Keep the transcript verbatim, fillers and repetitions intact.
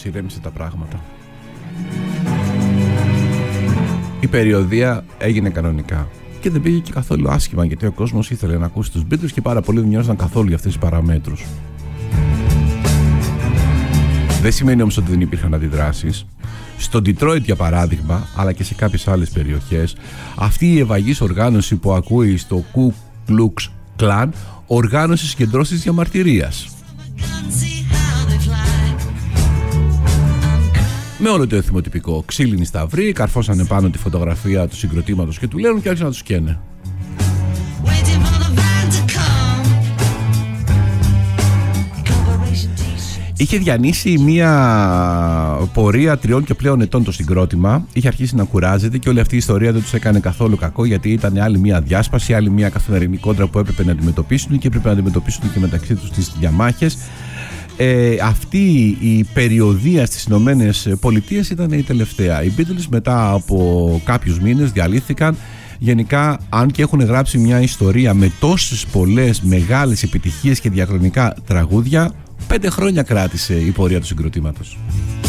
ηρέμησε τα πράγματα. Η περιοδεία έγινε κανονικά και δεν πήγε και καθόλου άσχημα, γιατί ο κόσμος ήθελε να ακούσει τους Beatles και πάρα πολλοί δεν νοιάζονταν καθόλου για αυτές τις παραμέτρους. Δεν σημαίνει όμως ότι δεν υπήρχαν αντιδράσεις. Στο Detroit για παράδειγμα, αλλά και σε κάποιες άλλες περιοχές, αυτή η ευαγής οργάνωση που ακούει στο Ku Klux Klan οργάνωσε συγκεντρώσεις διαμαρτυρίας. Με όλο το εθιμοτυπικό. Ξύλινοι σταυροί, καρφώσανε πάνω τη φωτογραφία του συγκροτήματος και του Λένον και άρχισαν να τους καίνε. Είχε διανύσει μια πορεία τριών και πλέον ετών το συγκρότημα. Είχε αρχίσει να κουράζεται και όλη αυτή η ιστορία δεν τους έκανε καθόλου κακό, γιατί ήταν άλλη μια διάσπαση, άλλη μια καθημερινή κόντρα που έπρεπε να αντιμετωπίσουν και έπρεπε να αντιμετωπίσουν και μεταξύ τους τις διαμάχες. Ε, αυτή η περιοδεία στις Ηνωμένες Πολιτείες ήταν η τελευταία. Οι Beatles μετά από κάποιους μήνες διαλύθηκαν. Γενικά, αν και έχουν γράψει μια ιστορία με τόσες πολλές μεγάλες επιτυχίες και διαχρονικά τραγούδια, πέντε χρόνια κράτησε η πορεία του συγκροτήματος.